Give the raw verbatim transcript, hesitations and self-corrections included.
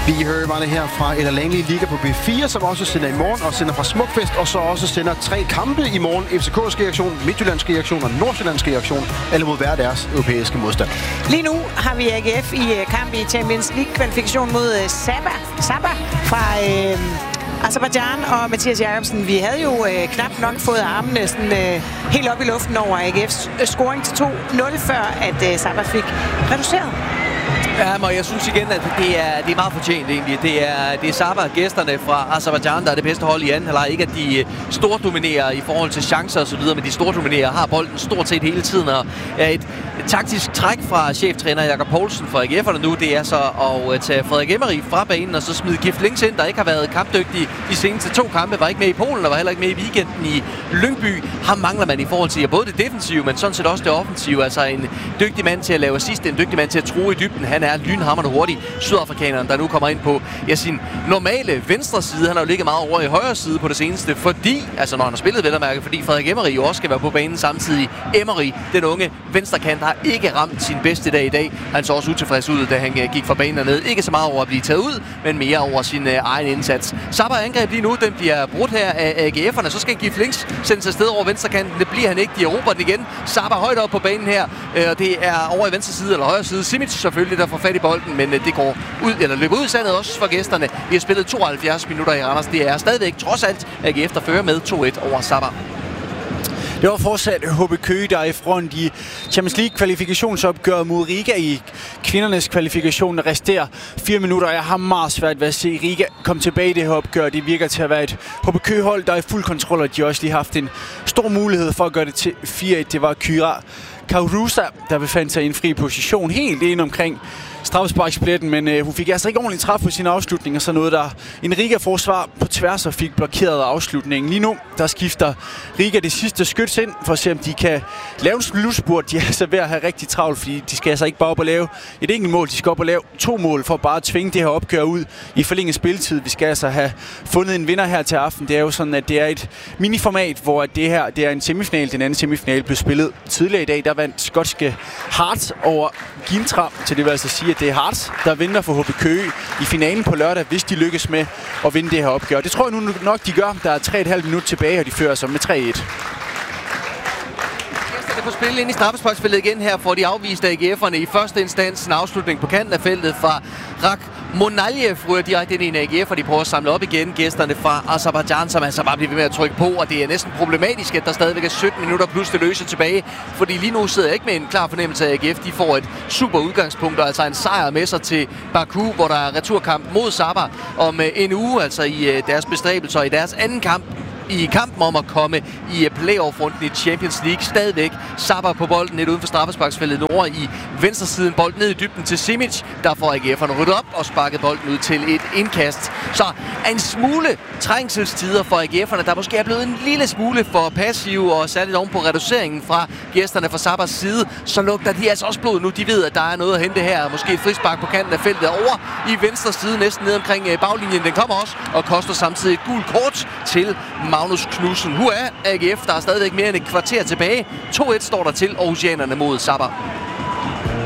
Vi hører var det her fra El Alani Liga på B fire, som også sender i morgen og sender fra Smukfest, og så også sender tre kampe i morgen. F C K's reaktion, Midtjyllands reaktion og Nordsjællands reaktion, alle mod hver deres europæiske modstander. Lige nu har vi A G F i kamp i Champions League-kvalifikation mod Sabah, Sabah fra øh, Aserbajdsjan og Mathias Jacobsen. Vi havde jo øh, knap nok fået armene sådan, øh, helt op i luften over A G F's scoring til to nul, før at øh, Sabah fik reduceret. Ja, men jeg synes igen, at det er, det er meget fortjent egentlig. Det er, det er Sabah, gæsterne fra Aserbajdsjan, der er det bedste hold i anden halvleg. Ikke at de stort dominerer i forhold til chancer og så videre, men de stort dominerer, har bolden stort set hele tiden. Og er et, et taktisk træk fra cheftræner Jakob Poulsen for A G F'erne nu, det er så at tage Frederik Emery fra banen og så smide Gift Links ind, der ikke har været kampdygtig de seneste to kampe, var ikke med i Polen og var heller ikke med i weekenden i Lyngby. Ham mangler man i forhold til både det defensive, men sådan set også det offensive. Altså en dygtig mand til at lave assist, en dygtig mand til at true i dybden. Han er lynhamrende hurtig. Sydafrikaneren, der nu kommer ind på ja, sin normale venstre side. Han har jo ligget meget over i højre side på det seneste, fordi, altså når han har spillet vel at mærke, fordi Frederik Emery jo også skal være på banen samtidig. Emery, den unge venstrekant, har ikke ramt sin bedste dag i dag. Han så også utilfreds ud, da han gik fra banen ned. Ikke så meget over at blive taget ud, men mere over sin uh, egen indsats. Sabah angreb lige nu, den bliver brudt her af A G F'erne. Så skal Gift Links sendes afsted over venstrekanten. Det bliver han ikke. De erobrer den igen. Sabah højt op på banen her, uh, og det er over i venstre side eller højre side. Simic selvfølgelig, der får fat i bolden, men uh, det går ud, eller løber ud i sandet også for gæsterne. Vi har spillet tooghalvfjerds minutter i Randers. Det er stadigvæk trods alt A G F, der fører med to et over Sabah. Det var fortsat H B Køge, der er i front i Champions League kvalifikationsopgøret mod Riga i kvindernes kvalifikation. Der resterer fire minutter, og jeg har meget svært ved at se Riga komme tilbage i det her opgør. Det virker til at være et H B Køge hold, der er i fuld kontrol, og de har også lige haft en stor mulighed for at gøre det til fire et. Det var Kyra Kaurusa, der befandt sig i en fri position helt inde omkring straffesparkspletten, men øh, hun fik altså ikke ordentligt træf på sin afslutning, og så noget der en Riga-forsvar på tværs og fik blokeret afslutningen. Lige nu, der skifter Riga det sidste skyts ind, for at se om de kan lave en slutspurt. De er altså ved at have rigtig travlt, fordi de skal altså ikke bare op og lave et enkelt mål, de skal op og lave to mål, for at bare tvinge det her opgør ud i forlænget spilletid. Vi skal altså have fundet en vinder her til aften. Det er jo sådan, at det er et miniformat, hvor det her det er en semifinal. Den anden semifinal blev spillet tidligere i dag. Der vandt skotske Hearts over Gintra, til det vil altså sige, at det er Hearts, der vinder for H B Køge i finalen på lørdag, hvis de lykkes med at vinde det her opgør. Det tror jeg nu nok, de gør. Der er tre komma fem minut tilbage, og de fører sig med tre et. Det får spillet ind i straffesparksfeltet igen her, får de afvist af A G F'erne i første instans. En afslutning på kanten af feltet fra Rak Monaljev ryger direkte ind i en A G F, og de prøver at samle op igen gæsterne fra Aserbajdsjan, som altså bare bliver ved med at trykke på, og det er næsten problematisk, at der stadigvæk er sytten minutter plus det løse tilbage, fordi lige nu sidder jeg ikke med en klar fornemmelse af A G F. De får et super udgangspunkt, og altså en sejr med sig til Baku, hvor der er returkamp mod Sabah om en uge, altså i deres bestræbelser i deres anden kamp i kampen om at komme i playoff-runden i Champions League. Stadigvæk Sabah på bolden lidt uden for straffesparksfeltet nord i venstresiden. Bolden ned i dybden til Simic. Der får A G F'erne ryddet op og sparket bolden ud til et indkast. Så en smule trængselstider for A G F'erne, der måske er blevet en lille smule for passive, og særligt oven på reduceringen fra gæsterne fra Sabahs side, så lugter de altså også blod nu. De ved, at der er noget at hente her. Måske et frispark på kanten af feltet over i venstre side, næsten ned omkring baglinjen. Den kommer også og koster samtidig et gult kort til Magnus Knudsen. Nu er A G F, der er stadigvæk mere end et kvarter tilbage. to et står der til Aarhusianerne mod Sabah.